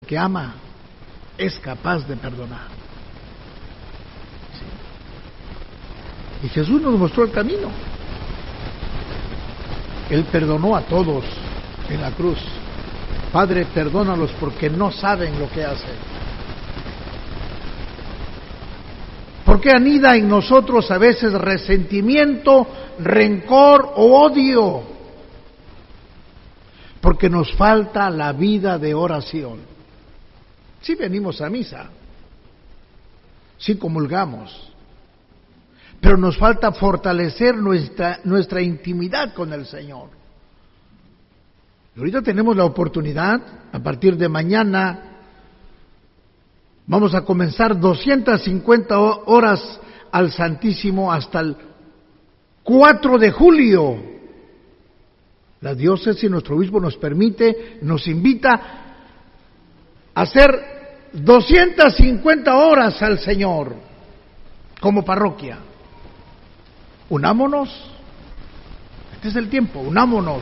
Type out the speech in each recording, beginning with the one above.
que ama es capaz de perdonar. ¿Sí? Y Jesús nos mostró el camino. Él perdonó a todos en la cruz. Padre, perdónalos porque no saben lo que hacen. ¿Por qué anida en nosotros a veces resentimiento, rencor o odio? Porque nos falta la vida de oración. Sí venimos a misa, sí comulgamos, pero nos falta fortalecer nuestra intimidad con el Señor. Y ahorita tenemos la oportunidad, a partir de mañana, vamos a comenzar 250 horas al Santísimo hasta el 4 de julio. La diócesis, nuestro obispo nos permite, nos invita a hacer 250 horas al Señor como parroquia. Unámonos, este es el tiempo, unámonos.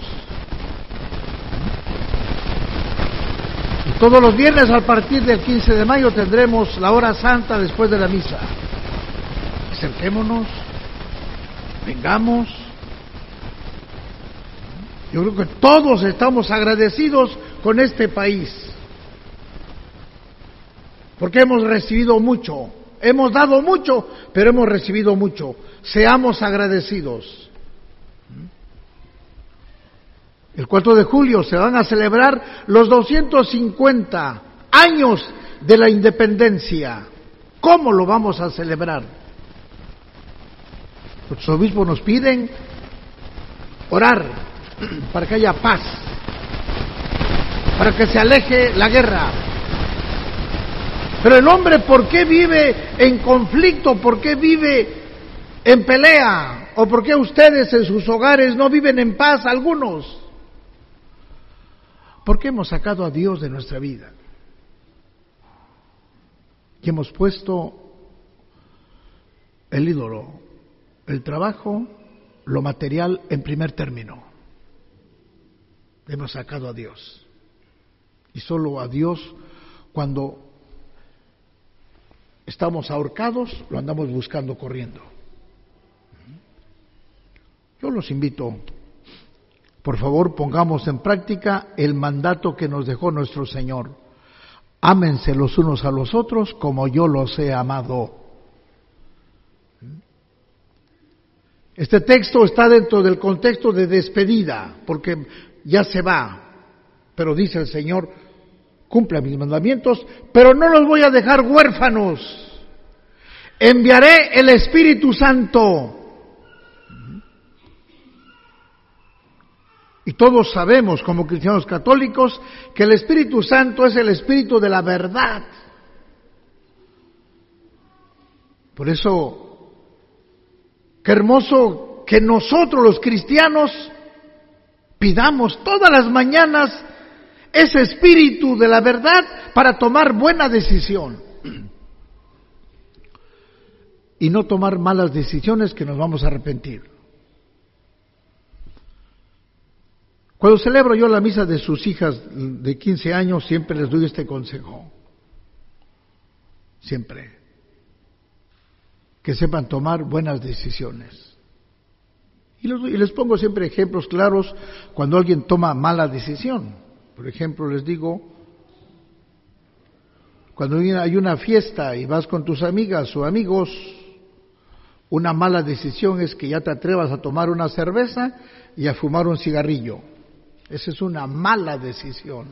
Y todos los viernes a partir del 15 de mayo tendremos la hora santa después de la misa. Acerquémonos, vengamos. Yo creo que todos estamos agradecidos con este país, porque hemos recibido mucho, hemos dado mucho, pero hemos recibido mucho. Seamos agradecidos. El 4 de julio se van a celebrar los 250 años de la independencia. ¿Cómo lo vamos a celebrar? Los obispos nos piden orar para que haya paz, para que se aleje la guerra. Pero el hombre, ¿por qué vive en conflicto? ¿Por qué vive en pelea? ¿O por qué ustedes en sus hogares no viven en paz algunos? Porque hemos sacado a Dios de nuestra vida y hemos puesto el ídolo, el trabajo, lo material en primer término. Hemos sacado a Dios, y solo a Dios cuando estamos ahorcados lo andamos buscando corriendo. Yo los invito, por favor, pongamos en práctica el mandato que nos dejó nuestro Señor. Ámense los unos a los otros como yo los he amado. Este texto está dentro del contexto de despedida, porque ya se va, pero dice el Señor, cumpla mis mandamientos, pero no los voy a dejar huérfanos. Enviaré el Espíritu Santo. Y todos sabemos, como cristianos católicos, que el Espíritu Santo es el Espíritu de la verdad. Por eso, qué hermoso que nosotros los cristianos pidamos todas las mañanas ese Espíritu de la verdad para tomar buena decisión. Y no tomar malas decisiones que nos vamos a arrepentir. Cuando celebro yo la misa de sus hijas de 15 años, siempre les doy este consejo. Siempre. Que sepan tomar buenas decisiones. Y les pongo siempre ejemplos claros cuando alguien toma mala decisión. Por ejemplo, les digo, cuando hay una fiesta y vas con tus amigas o amigos, una mala decisión es que ya te atrevas a tomar una cerveza y a fumar un cigarrillo. Esa es una mala decisión.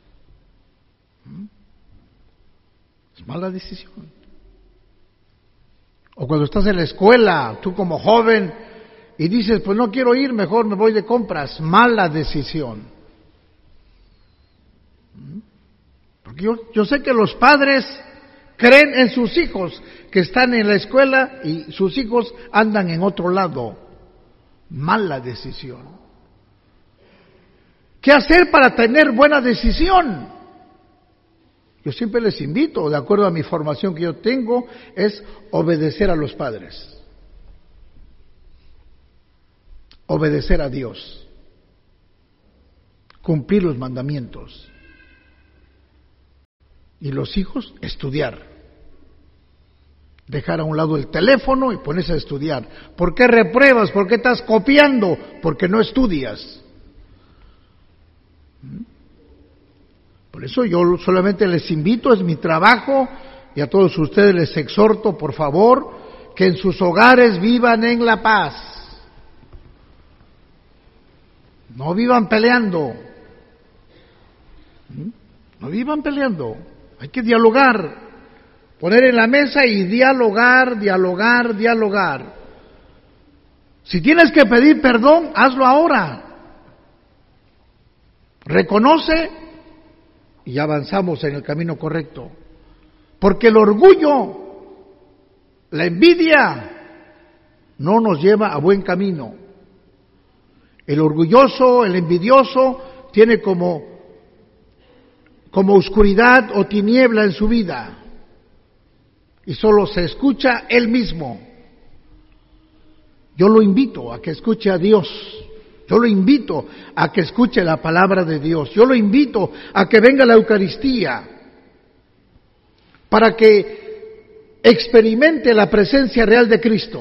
Es mala decisión. O cuando estás en la escuela, tú como joven, y dices, pues no quiero ir, mejor me voy de compras. Mala decisión. Porque yo sé que los padres creen en sus hijos que están en la escuela y sus hijos andan en otro lado. Mala decisión. ¿Qué hacer para tener buena decisión? Yo siempre les invito, de acuerdo a mi formación que yo tengo, es obedecer a los padres. Obedecer a Dios. Cumplir los mandamientos. Y los hijos, estudiar. Dejar a un lado el teléfono y ponerse a estudiar. ¿Por qué repruebas? ¿Por qué estás copiando? Porque no estudias. Por eso yo solamente les invito, es mi trabajo, y a todos ustedes les exhorto, por favor, que en sus hogares vivan en la paz. No vivan peleando. No vivan peleando. Hay que dialogar. Poner en la mesa y dialogar. Si tienes que pedir perdón, hazlo ahora. Reconoce y avanzamos en el camino correcto. Porque el orgullo, la envidia, no nos lleva a buen camino. El orgulloso, el envidioso, tiene como oscuridad o tiniebla en su vida. Y solo se escucha él mismo. Yo lo invito a que escuche a Dios. Yo lo invito a que escuche la palabra de Dios. Yo lo invito a que venga a la Eucaristía para que experimente la presencia real de Cristo.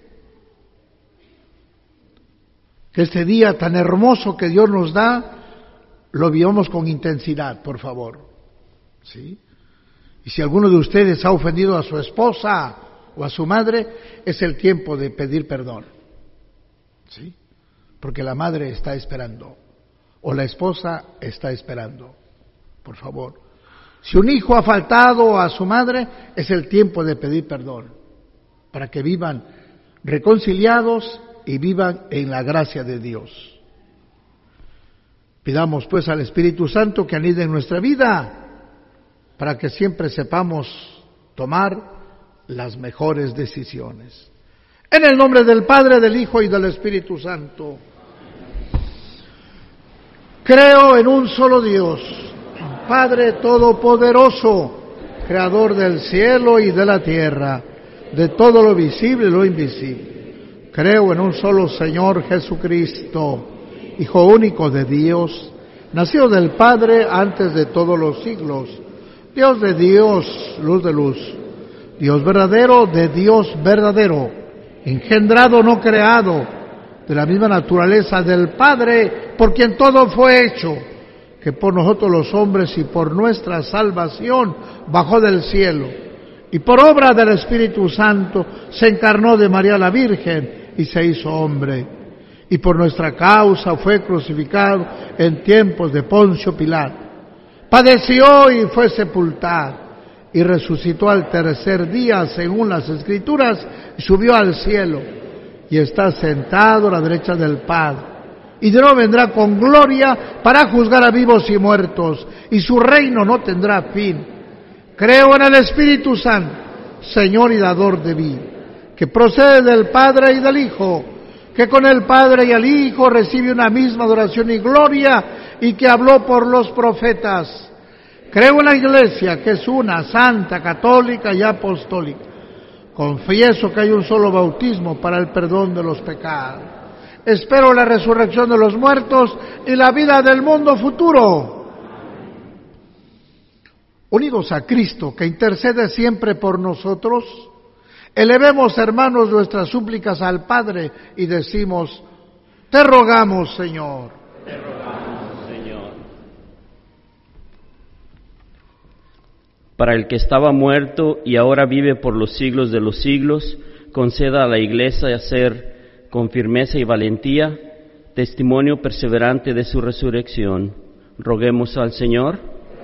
Que este día tan hermoso que Dios nos da, lo vivamos con intensidad, por favor. ¿Sí? Y si alguno de ustedes ha ofendido a su esposa o a su madre, es el tiempo de pedir perdón. ¿Sí? Porque la madre está esperando, o la esposa está esperando. Por favor. Si un hijo ha faltado a su madre, es el tiempo de pedir perdón, para que vivan reconciliados y vivan en la gracia de Dios. Pidamos pues al Espíritu Santo que anide en nuestra vida, para que siempre sepamos tomar las mejores decisiones. En el nombre del Padre, del Hijo y del Espíritu Santo. Creo en un solo Dios, Padre Todopoderoso, Creador del cielo y de la tierra, de todo lo visible y lo invisible. Creo en un solo Señor Jesucristo, Hijo único de Dios, nacido del Padre antes de todos los siglos, Dios de Dios, luz de luz, Dios verdadero de Dios verdadero, engendrado, no creado, de la misma naturaleza del Padre, por quien todo fue hecho, que por nosotros los hombres y por nuestra salvación bajó del cielo, y por obra del Espíritu Santo se encarnó de María la Virgen y se hizo hombre, y por nuestra causa fue crucificado en tiempos de Poncio Pilato. Padeció y fue sepultado, y resucitó al tercer día, según las Escrituras, y subió al cielo, y está sentado a la derecha del Padre. Y de nuevo vendrá con gloria para juzgar a vivos y muertos, y su reino no tendrá fin. Creo en el Espíritu Santo, Señor y dador de vida, que procede del Padre y del Hijo, que con el Padre y el Hijo recibe una misma adoración y gloria, y que habló por los profetas. Creo en la Iglesia, que es una, santa, católica y apostólica. Confieso que hay un solo bautismo para el perdón de los pecados. Espero la resurrección de los muertos y la vida del mundo futuro. Unidos a Cristo, que intercede siempre por nosotros, elevemos, hermanos, nuestras súplicas al Padre y decimos: te rogamos, Señor. Te rogamos, Señor. Para el que estaba muerto y ahora vive por los siglos de los siglos, conceda a la Iglesia ser con firmeza y valentía testimonio perseverante de su resurrección. Roguemos al Señor.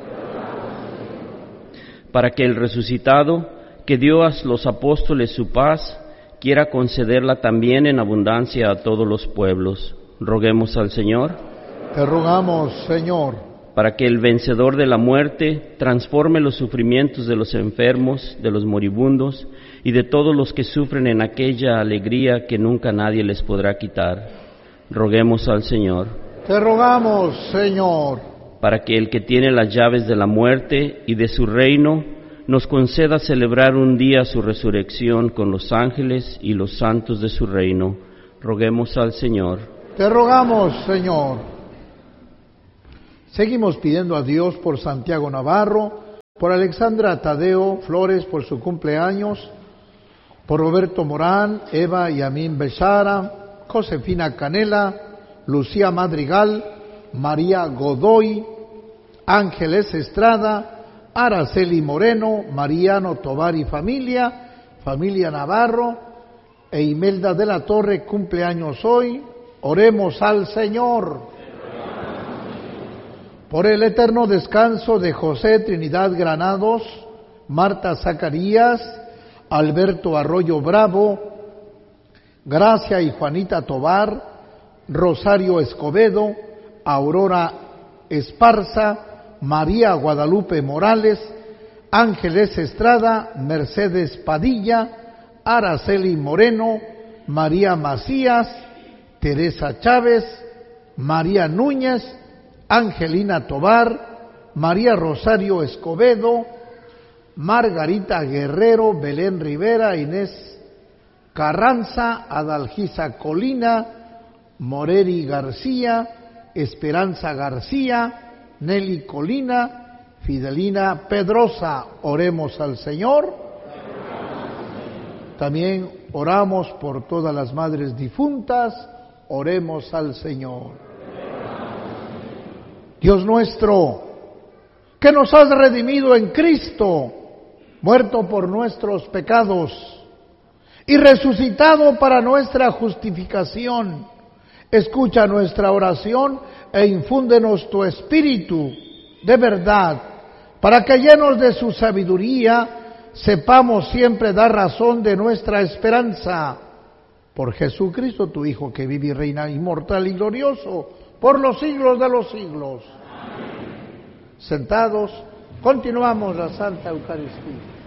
Para que el resucitado, que dio a los apóstoles su paz, quiera concederla también en abundancia a todos los pueblos. Roguemos al Señor. Te rogamos, Señor. Para que el vencedor de la muerte transforme los sufrimientos de los enfermos, de los moribundos y de todos los que sufren en aquella alegría que nunca nadie les podrá quitar. Roguemos al Señor. Te rogamos, Señor. Para que el que tiene las llaves de la muerte y de su reino nos conceda celebrar un día su resurrección con los ángeles y los santos de su reino. Roguemos al Señor. Te rogamos, Señor. Seguimos pidiendo a Dios por Santiago Navarro, por Alexandra Tadeo Flores por su cumpleaños, por Roberto Morán, Eva Yamin Bechara, Josefina Canela, Lucía Madrigal, María Godoy, Ángeles Estrada, Araceli Moreno, Mariano Tobar y familia Navarro, e Imelda de la Torre, cumpleaños hoy. Oremos al Señor. Por el eterno descanso de José Trinidad Granados, Marta Zacarías, Alberto Arroyo Bravo, Gracia y Juanita Tobar, Rosario Escobedo, Aurora Esparza, María Guadalupe Morales, Ángeles Estrada, Mercedes Padilla, Araceli Moreno, María Macías, Teresa Chávez, María Núñez, Angelina Tobar, María Rosario Escobedo, Margarita Guerrero, Belén Rivera, Inés Carranza, Adalgisa Colina, Moreri García, Esperanza García, Nelly Colina, Fidelina Pedrosa. Oremos al Señor. También oramos por todas las madres difuntas. Oremos al Señor. Dios nuestro, que nos has redimido en Cristo, muerto por nuestros pecados y resucitado para nuestra justificación, escucha nuestra oración e infúndenos tu espíritu de verdad, para que llenos de su sabiduría sepamos siempre dar razón de nuestra esperanza. Por Jesucristo, tu Hijo, que vive y reina inmortal y glorioso por los siglos de los siglos. Amén. Sentados, continuamos la Santa Eucaristía.